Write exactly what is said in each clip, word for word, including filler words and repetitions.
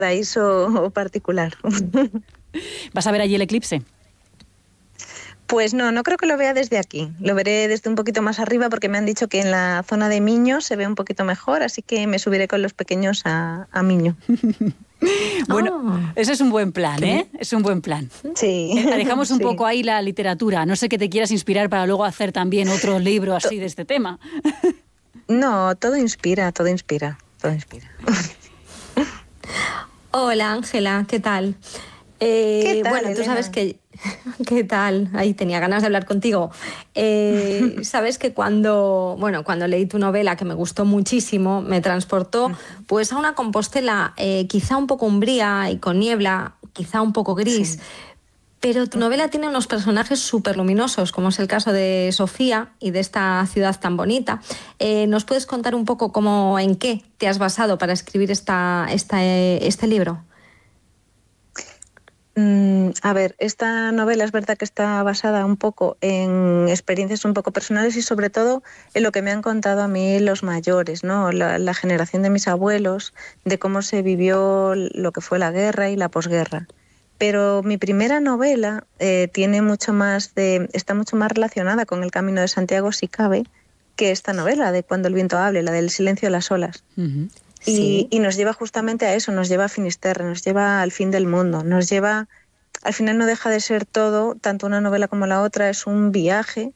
paraíso particular. ¿Vas a ver allí el eclipse? Pues no, no creo que lo vea desde aquí. Lo veré desde un poquito más arriba porque me han dicho que en la zona de Miño se ve un poquito mejor, así que me subiré con los pequeños a, a Miño. Bueno, oh, ese es un buen plan, ¿qué? ¿eh? Es un buen plan. Sí. Dejamos un sí. poco ahí la literatura. No sé que te quieras inspirar para luego hacer también otro libro así de este tema. No, todo inspira, todo inspira, todo inspira. Hola, Ángela, ¿qué tal? Eh, ¿Qué tal, bueno, tú Elena? sabes que... ¿Qué tal? Ahí tenía ganas de hablar contigo. Eh, sabes que cuando, bueno, cuando leí tu novela, que me gustó muchísimo, me transportó pues a una Compostela eh, quizá un poco umbría y con niebla, quizá un poco gris. Sí. Pero tu novela tiene unos personajes súper luminosos, como es el caso de Sofía y de esta ciudad tan bonita. Eh, ¿Nos puedes contar un poco cómo, en qué te has basado para escribir esta, esta, este libro? Mm, a ver, esta novela es verdad que está basada un poco en experiencias un poco personales y sobre todo en lo que me han contado a mí los mayores, ¿no? La, la generación de mis abuelos, de cómo se vivió lo que fue la guerra y la posguerra. Pero mi primera novela eh, tiene mucho más de, está mucho más relacionada con el Camino de Santiago, si cabe, que esta novela de Cuando el viento hable, la del silencio de las olas. Uh-huh. Y, sí. y nos lleva justamente a eso, nos lleva a Finisterre, nos lleva al fin del mundo, nos lleva... Al final no deja de ser todo, tanto una novela como la otra, es un viaje,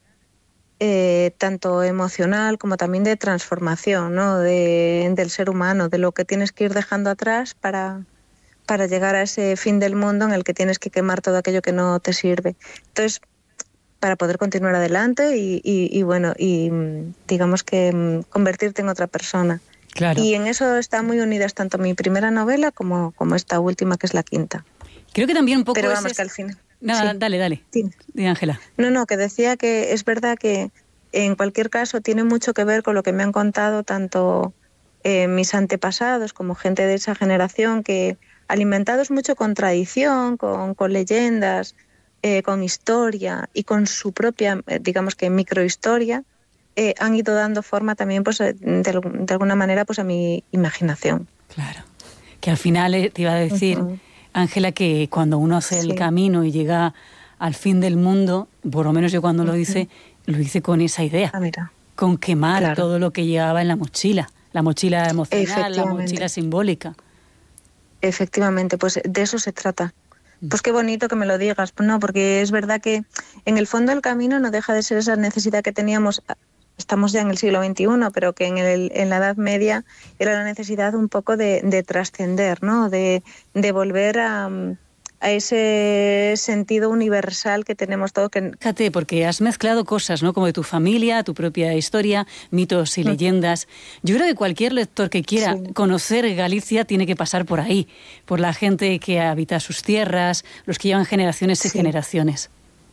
eh, tanto emocional como también de transformación, ¿no? de, del ser humano, de lo que tienes que ir dejando atrás para... para llegar a ese fin del mundo en el que tienes que quemar todo aquello que no te sirve. Entonces, para poder continuar adelante y, y, y bueno, y digamos que convertirte en otra persona. Claro. Y en eso están muy unidas tanto mi primera novela como, como esta última, que es la quinta. Creo que también un poco... Pero vamos, es... que al final... Nada, sí. dale, dale. Sí. Di, Ángela. No, no, que decía que es verdad que en cualquier caso tiene mucho que ver con lo que me han contado tanto eh, mis antepasados como gente de esa generación, que alimentados mucho con tradición, con, con leyendas, eh, con historia y con su propia, eh, digamos que microhistoria, eh, han ido dando forma también, pues, de, de alguna manera, pues, a mi imaginación. Claro. Que al final eh, te iba a decir, uh-huh. Ángela, que cuando uno hace sí. el camino y llega al fin del mundo, por lo menos yo cuando uh-huh. lo hice, lo hice con esa idea, ah, mira. con quemar claro. todo lo que llevaba en la mochila, la mochila emocional, la mochila simbólica. Efectivamente, pues de eso se trata. Pues qué bonito que me lo digas, no, porque es verdad que en el fondo el camino no deja de ser esa necesidad que teníamos, estamos ya en el siglo veintiuno, pero que en, el, en la Edad Media era la necesidad un poco de, de trascender, ¿no? De, de volver a, a ese sentido universal que tenemos todo. Que... Fíjate, porque has mezclado cosas, ¿no? Como de tu familia, tu propia historia, mitos y leyendas. Yo creo que cualquier lector que quiera sí. conocer Galicia tiene que pasar por ahí, por la gente que habita sus tierras, los que llevan generaciones y sí. generaciones.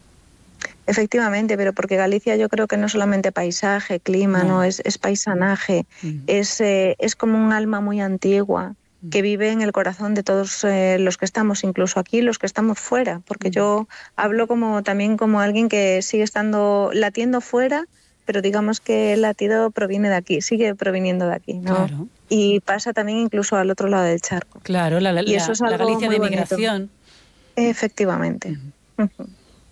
Efectivamente, pero porque Galicia yo creo que no solamente paisaje, clima, no, no es, es paisanaje, mm. es, eh, es como un alma muy antigua que vive en el corazón de todos eh, los que estamos, incluso aquí los que estamos fuera, porque mm. yo hablo como también como alguien que sigue estando latiendo fuera, pero digamos que el latido proviene de aquí, sigue proviniendo de aquí, ¿no? Claro. Y pasa también incluso al otro lado del charco. Claro, la, la, y eso es la, algo la Galicia muy de migración. bonito. Efectivamente. Mm. Uh-huh.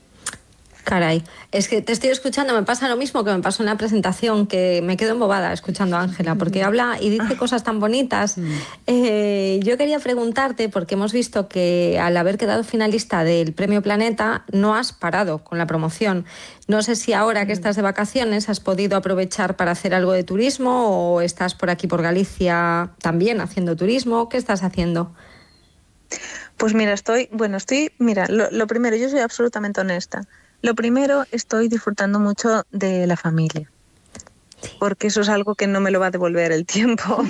Caray, es que te estoy escuchando, me pasa lo mismo que me pasó en la presentación, que me quedo embobada escuchando a Ángela, porque habla y dice cosas tan bonitas. Eh, yo quería preguntarte, porque hemos visto que al haber quedado finalista del Premio Planeta, no has parado con la promoción. No sé si ahora que estás de vacaciones has podido aprovechar para hacer algo de turismo o estás por aquí por Galicia también haciendo turismo. ¿Qué estás haciendo? Pues mira, estoy, bueno, estoy, mira, lo, lo primero, yo soy absolutamente honesta. Lo primero, estoy disfrutando mucho de la familia, porque eso es algo que no me lo va a devolver el tiempo.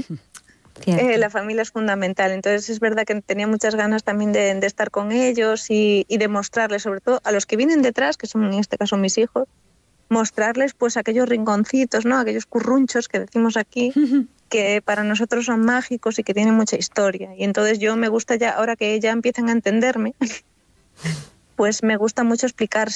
eh, la familia es fundamental, entonces es verdad que tenía muchas ganas también de, de estar con ellos y, y de mostrarles, sobre todo a los que vienen detrás, que son en este caso mis hijos, mostrarles pues aquellos rinconcitos, ¿no? Aquellos currunchos que decimos aquí, que para nosotros son mágicos y que tienen mucha historia. Y entonces yo me gusta ya, ahora que ya empiezan a entenderme, pues me gusta mucho explicar